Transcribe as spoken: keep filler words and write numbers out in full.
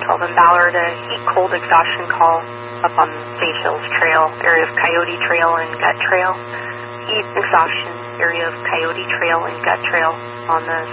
twelve in Ballard, a heat cold exhaustion call up on Sage Hills Trail, area of Coyote Trail and Gut Trail. Heat exhaustion, area of Coyote Trail and Gut Trail on the